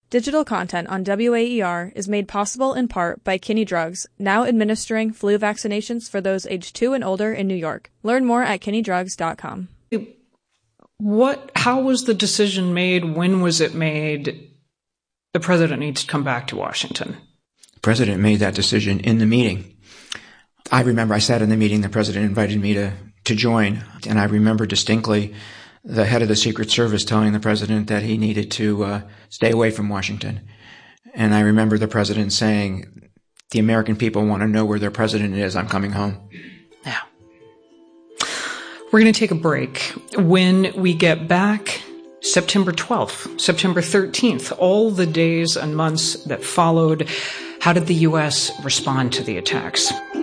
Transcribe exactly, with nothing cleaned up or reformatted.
Digital content on W A E R is made possible in part by Kinney Drugs, now administering flu vaccinations for those aged two and older in New York. Learn more at kinney drugs dot com. What, how was the decision made? When was it made? The president needs to come back to Washington. The president made that decision in the meeting. I remember I sat in the meeting, the president invited me to, to join, and I remember distinctly the head of the Secret Service telling the president that he needed to uh, stay away from Washington. And I remember the president saying, the American people want to know where their president is. I'm coming home. Now, we're going to take a break. When we get back, September twelfth, September thirteenth, all the days and months that followed, how did the U S respond to the attacks?